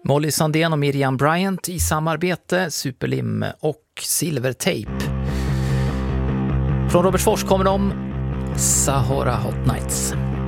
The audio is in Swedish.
Molly Sandén och Miriam Bryant i samarbete, Superlim och Silvertape. Från Robertsfors kommer de, Sahara Hot Nights.